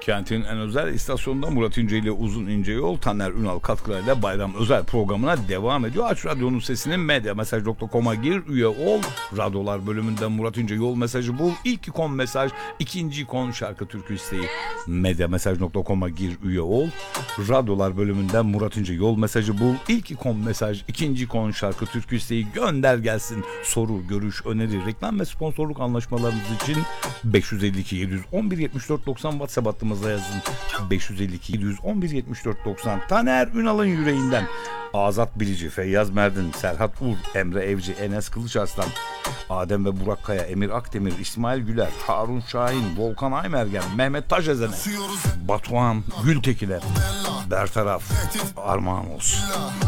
Kentin en özel istasyonunda Murat İnce ile Uzun İnce Yol Taner Ünal katkılarıyla bayram özel programına devam ediyor. Aç Radyo'nun sesinin medyamesaj.com'a gir, üye ol. Radyolar bölümünden Murat İnce Yol mesajı bul. İlk ikon mesaj, ikinci ikon şarkı türkü isteği. Medyamesaj.com'a gir, üye ol. Radyolar bölümünden Murat İnce Yol mesajı bul. İlk ikon mesaj, ikinci ikon şarkı türkü isteği gönder gelsin. Soru, görüş, öneri, reklam ve sponsorluk anlaşmalarınız için 552 711 74 90 WhatsApp hattımıza yazın. 552 711 74 90. Taner Ünal'ın yüreğinden Azat Bilici, Feyyaz Merdin, Serhat Uğur, Emre Evci, Enes Kılıçarslan, Adem ve Burak Kaya, Emir Akdemir, İsmail Güler, Harun Şahin, Volkan Aymergen, Mehmet Taşezene, Batuhan Gültekin'e, Bertaraf, armağan olsun.